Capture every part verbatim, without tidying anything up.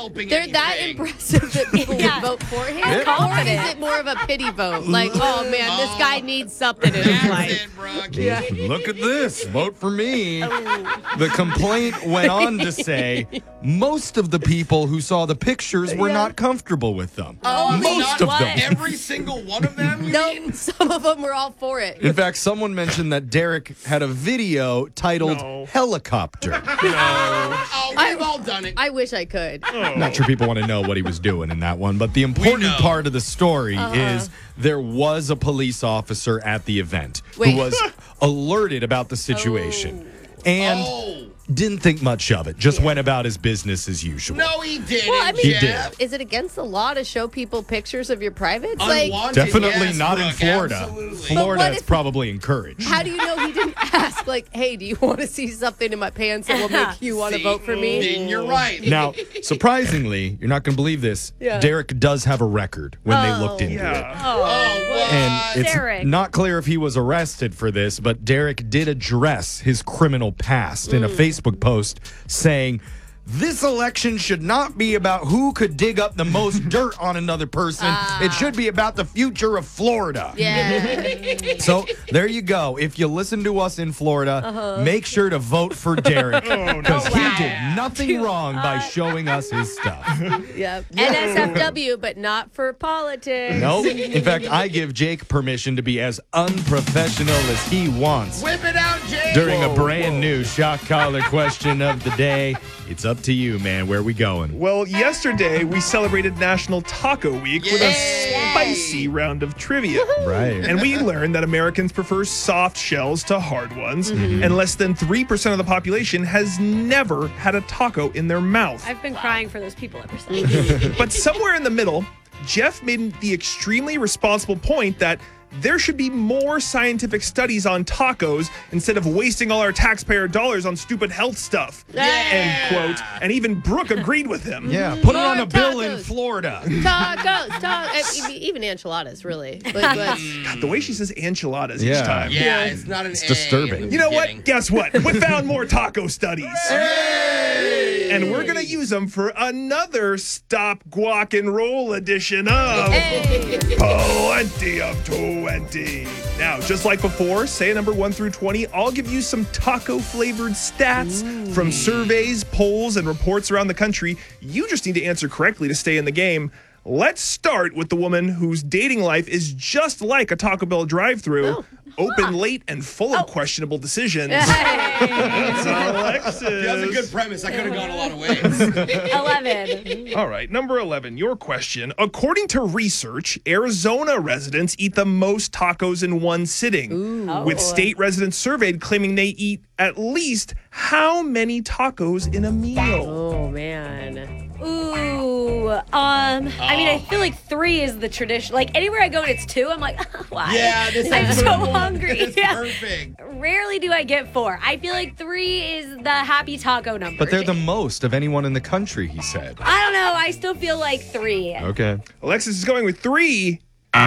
helping They're anything. that impressive that people Yeah. would vote for him? Yeah. Or is it more of a pity vote? Like, oh, man, this guy needs something in his That's life. it, Brooke. Yeah. Look at this. Vote for me. The complaint went on to say most of the people who saw the pictures were Yeah. not comfortable with them. Oh, most not of them. Every single one of them? You No, mean? some of them were all for it. In fact, someone mentioned that Derek had a video titled No. Helicopter. Oh, we've I- all done it. I wish I could. Not sure people want to know what he was doing in that one, but the important know. part of the story Uh-huh. is there was a police officer at the event Wait. who was alerted about the situation and Oh. didn't think much of it, just went about his business as usual. No, he didn't, Well, I mean, He Jeff. did. is it against the law to show people pictures of your privates? Like, Unwanted, Definitely yes, not in Brooke, Florida. absolutely. Florida, what it's if- probably encouraged. how do you know he didn't ask? Like, hey, do you want to see something in my pants that will make you want to See? vote for me? Then you're right. Now, surprisingly, you're not going to believe this. Yeah. Derek does have a record when they looked Oh. into it. Yeah. Oh, what? And it's Derek. not clear if he was arrested for this, but Derek did address his criminal past in a Facebook post saying, this election should not be about who could dig up the most dirt on another person. It should be about the future of Florida. Yeah. So there you go. If you listen to us in Florida, make sure to vote for Derek because he did nothing wrong by showing us his stuff. Yep. N S F W, but not for politics. Nope. In fact, I give Jake permission to be as unprofessional as he wants. Whip it out, Jay. During a brand new shock collar question of the day. It's up to you, man. Where we going? Well, yesterday we celebrated National Taco Week with a Yay! spicy round of trivia. Right. And we learned that Americans prefer soft shells to hard ones, and less than three percent of the population has never had a taco in their mouth. I've been crying for those people ever since. But somewhere in the middle, Jeff made the extremely responsible point that there should be more scientific studies on tacos instead of wasting all our taxpayer dollars on stupid health stuff. End quote. And even Brooke agreed with him. Yeah, put it on More a bill in tacos. Florida. Tacos, tacos. Even enchiladas, really. Like, let's- God, the way she says enchiladas Yeah. each time. Yeah, it's not an It's disturbing. You know what? Guess what? We found more taco studies. And we're going to use them for another Stop Guac and Roll edition of hey. Plenty of twenty. Now, just like before, say a number one through twenty, I'll give you some taco flavored stats from surveys, polls, and reports around the country. You just need to answer correctly to stay in the game. Let's start with the woman whose dating life is just like a Taco Bell drive-thru, Oh. open late and full of questionable decisions. It's Alexis. That's a good premise. I could have gone a lot of ways. eleven. All right, number eleven, your question. According to research, Arizona residents eat the most tacos in one sitting, with state residents surveyed claiming they eat at least how many tacos in a meal? Oh, man. Ooh. Um, I mean, I feel like three is the tradition. Like, anywhere I go and it's two, I'm like, why? Yeah, this I'm is so perfect. hungry. It's Yeah. perfect. Rarely do I get four. I feel like three is the happy taco number. But they're the most of anyone in the country, he said. I don't know. I still feel like three. Okay. Alexis is going with three.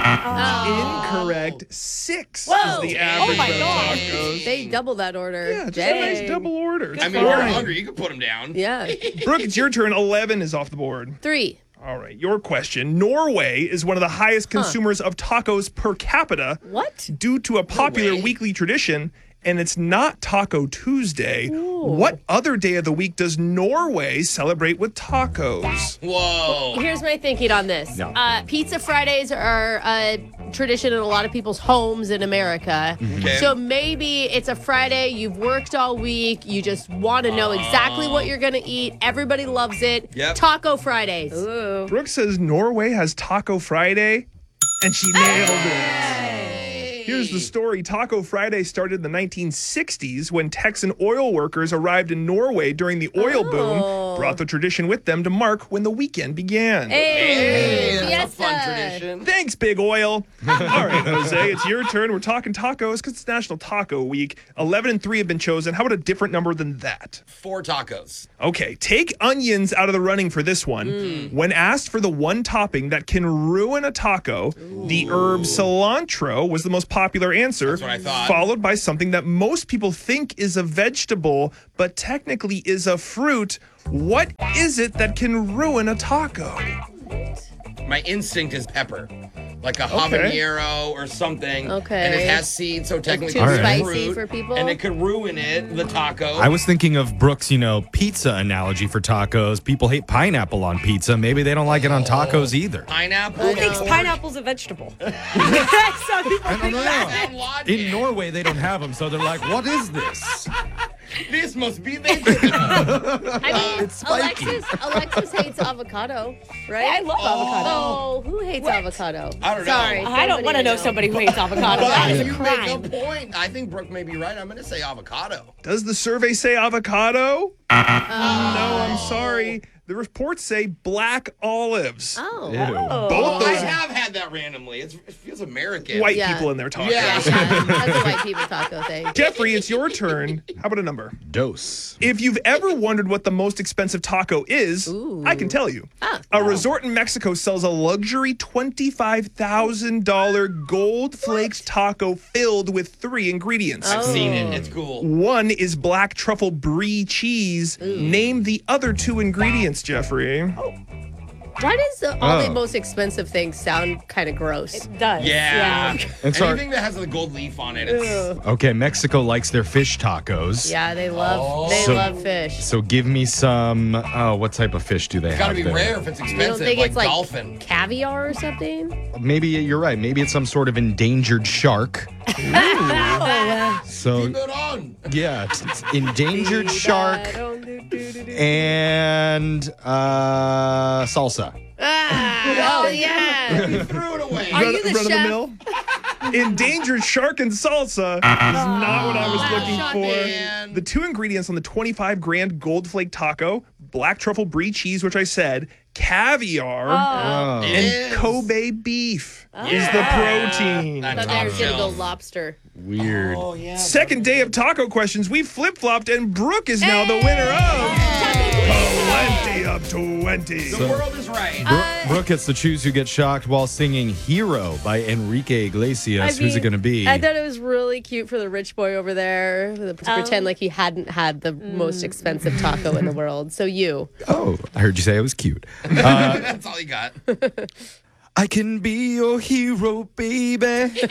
Incorrect. Six Whoa. is the Oh average my of God. tacos. They double that order. Yeah, just a nice Dang. double order. It's I mean, if you're fine. hungry, you can put them down. Yeah. Brooke, it's your turn. eleven is off the board. Three. All right, your question. Norway is one of the highest consumers of tacos per capita What? due to a popular way. weekly tradition, and it's not Taco Tuesday. What other day of the week does Norway celebrate with tacos? Whoa. Here's my thinking on this. No. Uh, Pizza Fridays are a tradition in a lot of people's homes in America. Okay. So maybe it's a Friday, you've worked all week, you just want to know exactly what you're going to eat. Everybody loves it. Yep. Taco Fridays. Ooh. Brooke says Norway has Taco Friday, and she nailed it. Here's the story. Taco Friday started in the nineteen sixties when Texan oil workers arrived in Norway during the oil Oh. boom, brought the tradition with them to mark when the weekend began. Hey, Hey, that's a fun fiesta. tradition. Thanks, Big Oil. All right, Jose, it's your turn. We're talking tacos because it's National Taco Week. eleven and three have been chosen. How about a different number than that? Four tacos. Okay, take onions out of the running for this one. When asked for the one topping that can ruin a taco, the herb cilantro was the most popular answer, That's what I thought. followed by something that most people think is a vegetable, but technically is a fruit. What is it that can ruin a taco? My instinct is pepper. Like a Okay. habanero or something. Okay. And it has seeds, so technically too it's spicy fruit, for people? And it could ruin it, the taco. I was thinking of Brooke's, you know, pizza analogy for tacos. People hate pineapple on pizza. Maybe they don't like it on tacos either. Pineapple. Who thinks or- pineapple's a vegetable? Some people I don't think know. that. Logic. In Norway, they don't have them, so they're like, what is this? This must be vegetable. I mean, spiky. Alexis, Alexis hates avocado, I right? love avocado. Oh, who hates avocado? I don't know. Sorry, I don't want to know somebody who hates avocado. That is But a you crime. make a point. I think Brooke may be right. I'm going to say avocado. Does the survey say avocado? No, I'm sorry. The reports say black olives. Oh. Ew. Both I those have had that randomly. It's, it feels American. white Yeah. people in their tacos. Yeah. Yeah, that's a white people taco thing. Jeffrey, it's your turn. How about a number? Dose. If you've ever wondered what the most expensive taco is, I can tell you. Ah. A resort in Mexico sells a luxury twenty-five thousand dollars gold flaked taco filled with three ingredients. I've seen it. It's cool. One is black truffle brie cheese. Name the other two ingredients, Jeffrey. Why does the, all the Oh. most expensive things sound kind of gross? It does. Yeah. It's our- Anything that has a gold leaf on it. It's, Okay, Mexico likes their fish tacos. Yeah, they love they So- love fish. So give me some. Oh, what type of fish do they it's have? got to be there? rare if it's You don't expensive. think Like, it's like dolphin. caviar or something? Maybe you're right. Maybe it's some sort of endangered shark. So Keep it on. yeah, it's, it's endangered shark and uh, salsa. Ah, oh yeah. You threw it away. Are you the Run of chef? mill? Endangered shark and salsa is not what I was looking for. man. The two ingredients on the twenty-five grand gold flake taco, black truffle brie cheese, which I said, caviar, Oh. It and is. Kobe beef is the protein. That's Thought they were top gonna go shelf. lobster. Weird. Oh, yeah. Second day of taco questions, we flip-flopped, and Brooke is now the winner of Plenty of twenty. The world is right. Brooke, Brooke gets to choose who gets shocked while singing "Hero" by Enrique Iglesias. I Who's it mean, going to be? I thought it was really cute for the rich boy over there to pretend like he hadn't had the most expensive taco in the world. So you. oh, I heard you say it was cute. That's all you got. I can be your hero, baby.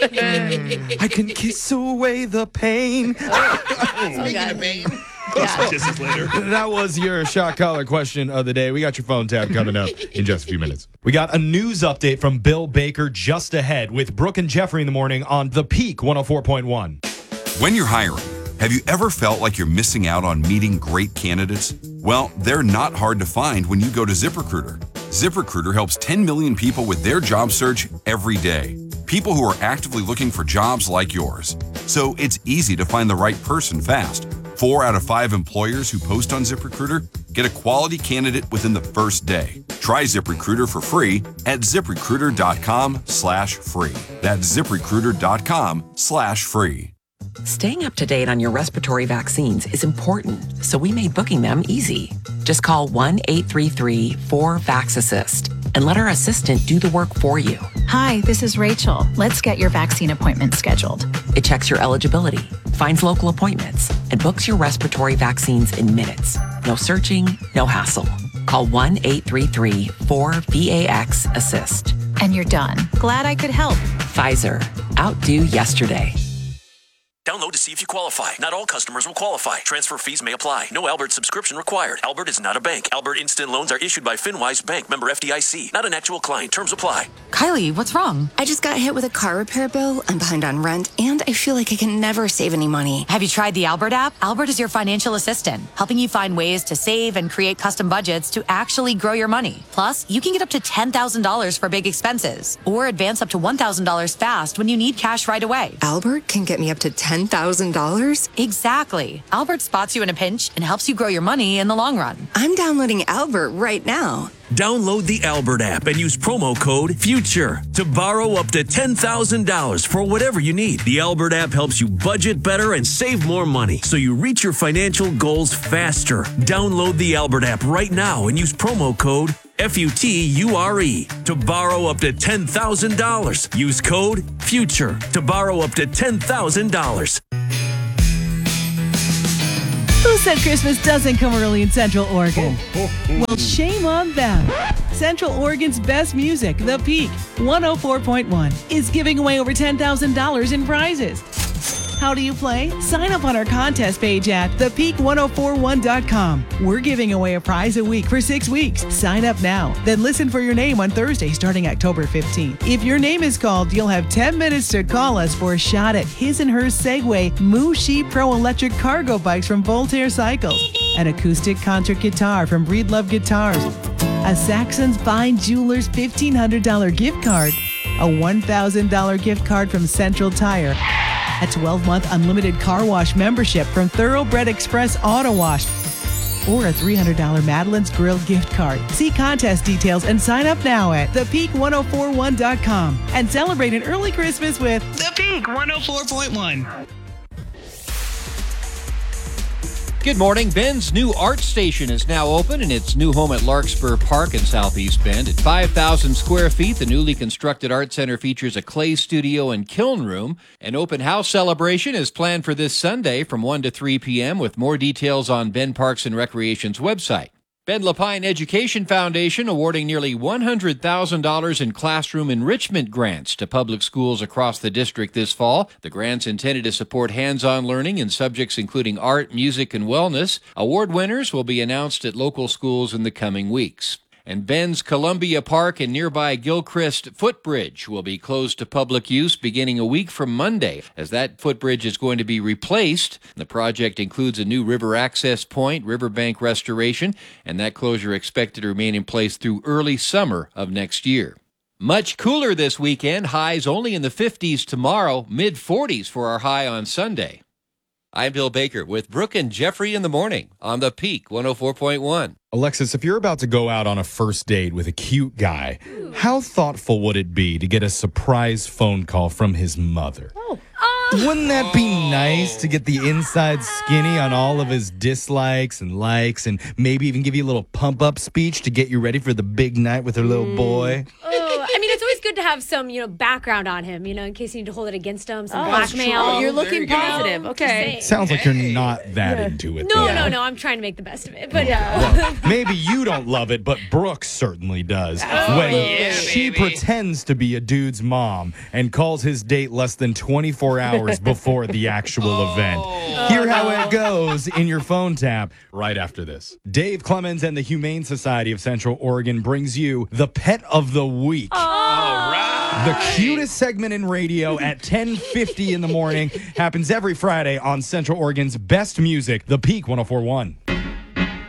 I can kiss away the pain. Speaking God. of pain, Yeah. Kisses later. That was your shock collar question of the day. We got your phone tab coming up in just a few minutes. We got a news update from Bill Baker just ahead with Brooke and Jeffrey in the morning on The Peak one oh four point one. When you're hiring, have you ever felt like you're missing out on meeting great candidates? Well, they're not hard to find when you go to ZipRecruiter. ZipRecruiter helps ten million people with their job search every day. People who are actively looking for jobs like yours. So it's easy to find the right person fast. Four out of five employers who post on ZipRecruiter get a quality candidate within the first day. Try ZipRecruiter for free at ZipRecruiter.com slash free. That's ZipRecruiter.com slash free. Staying up to date on your respiratory vaccines is important, so we made booking them easy. Just call one eight three three four VAX-ASSIST and let our assistant do the work for you. Hi, this is Rachel. Let's get your vaccine appointment scheduled. It checks your eligibility, finds local appointments, and books your respiratory vaccines in minutes. No searching, no hassle. Call one eight three three four VAX-ASSIST. And you're done. Glad I could help. Pfizer. Outdo yesterday. Download to see if you qualify. Not all customers will qualify. Transfer fees may apply. No Albert subscription required. Albert is not a bank. Albert Instant Loans are issued by FinWise Bank, member F D I C. Not an actual client. Terms apply. Kylie, what's wrong? I just got hit with a car repair bill. I'm behind on rent, and I feel like I can never save any money. Have you tried the Albert app? Albert is your financial assistant, helping you find ways to save and create custom budgets to actually grow your money. Plus, you can get up to ten thousand dollars for big expenses, or advance up to one thousand dollars fast when you need cash right away. Albert can get me up to ten thousand dollars? Exactly. Albert spots you in a pinch and helps you grow your money in the long run. I'm downloading Albert right now. Download the Albert app and use promo code FUTURE to borrow up to ten thousand dollars for whatever you need. The Albert app helps you budget better and save more money so you reach your financial goals faster. Download the Albert app right now and use promo code F U T U R E, to borrow up to ten thousand dollars. Use code FUTURE to borrow up to ten thousand dollars. Who said Christmas doesn't come early in Central Oregon? Well, shame on them. Central Oregon's best music, The Peak one oh four point one, is giving away over ten thousand dollars in prizes. How do you play? Sign up on our contest page at the peak ten forty-one dot com. We're giving away a prize a week for six weeks. Sign up now. Then listen for your name on Thursday starting October fifteenth. If your name is called, you'll have ten minutes to call us for a shot at his and hers Segway Mushi Pro electric cargo bikes from Voltaire Cycles, an acoustic concert guitar from Breedlove Guitars, a Saxon's Fine Jewelers fifteen hundred dollars gift card, a one thousand dollars gift card from Central Tire, a twelve-month unlimited car wash membership from Thoroughbred Express Auto Wash, or a three hundred dollars Madeline's Grill gift card. See contest details and sign up now at the peak ten forty-one dot com and celebrate an early Christmas with The Peak one oh four point one. Good morning. Ben's new art station is now open in its new home at Larkspur Park in Southeast Bend. At five thousand square feet, the newly constructed art center features a clay studio and kiln room. An open house celebration is planned for this Sunday from one to three p.m. with more details on Bend Parks and Recreation's website. Bend Lapine Education Foundation awarding nearly one hundred thousand dollars in classroom enrichment grants to public schools across the district this fall. The grants intended to support hands-on learning in subjects including art, music, and wellness. Award winners will be announced at local schools in the coming weeks. And Bend's Columbia Park and nearby Gilchrist Footbridge will be closed to public use beginning a week from Monday, as that footbridge is going to be replaced. The project includes a new river access point, riverbank restoration, and that closure expected to remain in place through early summer of next year. Much cooler this weekend, highs only in the fifties tomorrow, mid forties for our high on Sunday. I'm Bill Baker with Brooke and Jeffrey in the morning on The Peak one oh four point one. Alexis, if you're about to go out on a first date with a cute guy, how thoughtful would it be to get a surprise phone call from his mother? Oh. Wouldn't that be nice to get the inside skinny on all of his dislikes and likes, and maybe even give you a little pump-up speech to get you ready for the big night with her little boy? Oh, I mean, it's always good to have some, you know, background on him, you know, in case you need to hold it against him, some Oh, blackmail. true. You're looking you go. positive. Just Okay. saying. Sounds like you're not that Yeah. into it. No, though. no, no. I'm trying to make the best of it. But Yeah. Maybe you don't love it, but Brooke certainly does. Oh, when yeah, she baby. pretends to be a dude's mom and calls his date less than twenty-four hours before the actual event. Hear how it goes in your phone tap right after this. Dave Clemens and the Humane Society of Central Oregon brings you the Pet of the Week. All right. The cutest segment in radio at ten fifty in the morning happens every Friday on Central Oregon's best music, The Peak one oh four point one.